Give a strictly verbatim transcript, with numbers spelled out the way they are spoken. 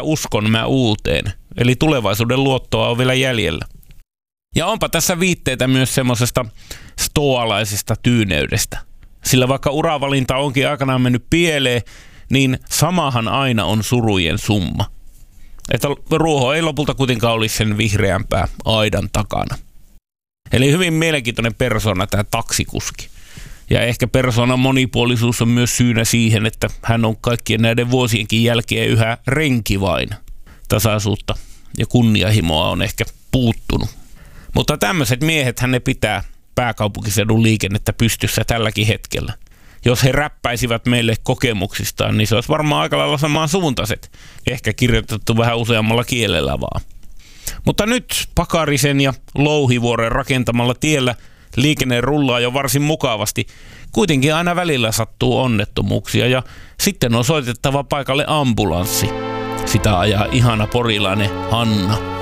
uskon mä uuteen. Eli tulevaisuuden luottoa on vielä jäljellä. Ja onpa tässä viitteitä myös semmoisesta stoalaisesta tyyneydestä. Sillä vaikka uravalinta onkin aikanaan mennyt pieleen, niin samahan aina on surujen summa. Että ruoho ei lopulta kuitenkaan olisi sen vihreämpää aidan takana. Eli hyvin mielenkiintoinen persona tämä taksikuski. Ja ehkä persoonan monipuolisuus on myös syynä siihen, että hän on kaikkien näiden vuosienkin jälkeen yhä renki vain. Tasaisuutta ja kunnianhimoa on ehkä puuttunut. Mutta tämmöiset miehet hän ne pitää pääkaupunkiseudun liikennettä pystyssä tälläkin hetkellä. Jos he räppäisivät meille kokemuksistaan, niin se olisi varmaan aika lailla samansuuntaiset. Ehkä kirjoitettu vähän useammalla kielellä vaan. Mutta nyt Pakarisen ja Louhivuoren rakentamalla tiellä liikenne rullaa jo varsin mukavasti. Kuitenkin aina välillä sattuu onnettomuuksia ja sitten on soitettava paikalle ambulanssi. Sitä ajaa ihana porilainen Hanna.